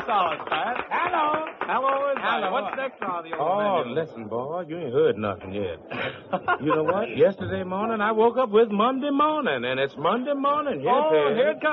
dollars, Pat. Hello. Hello, everybody. Hello. What's next on the old Oh, menu? listen, boy, you ain't heard nothing yet. You know what? Yesterday morning, I woke up with Monday morning, and it's Monday morning. Yes, Oh, it is. here it comes.